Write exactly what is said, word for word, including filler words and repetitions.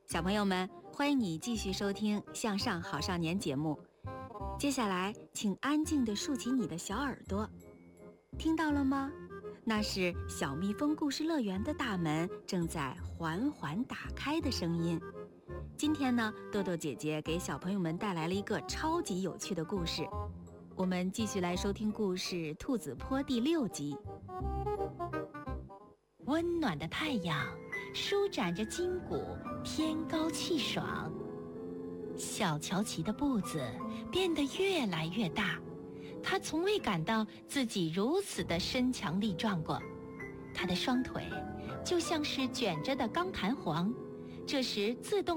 小朋友们，欢迎你继续收听《向上好少年》节目。接下来，请安静地竖起你的小耳朵，听到了吗？那是小蜜蜂故事乐园的大门正在缓缓打开的声音。今天呢，豆豆姐姐给小朋友们带来了一个超级有趣的故事。我们继续来收听故事《兔子坡》第六集。 温暖的太阳舒展着筋骨，天高气爽。小乔琪的步子变得越来越大，他从未感到自己如此的身强力壮过。他的双腿就像是卷着的钢弹簧，这时自动